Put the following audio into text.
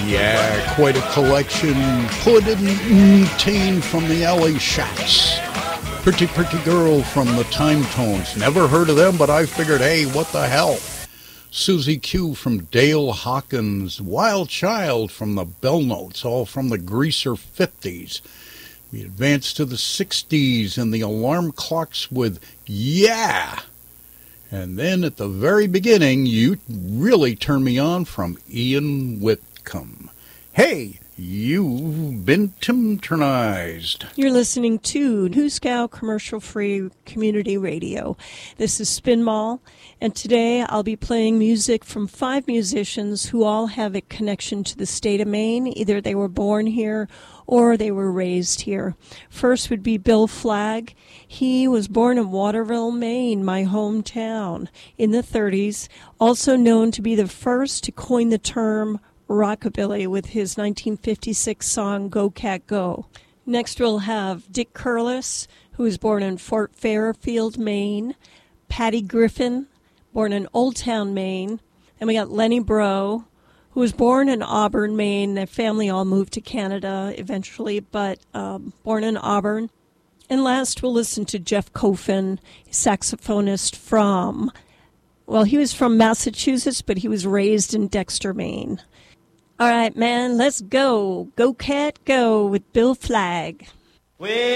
Yeah, quite a collection put in obtained from the LA Shots. Pretty Girl from the Time Tones. Never heard of them, but I figured, hey, what the hell? Susie Q from Dale Hawkins. Wild Child from the Bell Notes, all from the Greaser 50s. We advance to the 60s and the Alarm Clocks with Yeah! And then at the very beginning, You Really Turn Me On from Ian Whitcomb. Hey, you've been Timternized. You're listening to Newscow Commercial-Free Community Radio. This is Spin Mall, and today I'll be playing music from 5 musicians who all have a connection to the state of Maine. Either they were born here or they were raised here. First would be Bill Flagg. He was born in Waterville, Maine, my hometown, in the 30s, also known to be the first to coin the term rockabilly with his 1956 song Go Cat Go. Next we'll have Dick Curlis, who was born in Fort Fairfield, Maine. Patty Griffin, born in Old Town, Maine. And we got Lenny Breau, who was born in Auburn, Maine. Their family all moved to Canada eventually, but born in Auburn. And last, we'll listen to Jeff Coffin, saxophonist from, well, he was from Massachusetts, but he was raised in Dexter, Maine. All right, man, let's go. Go Cat Go with Bill Flagg.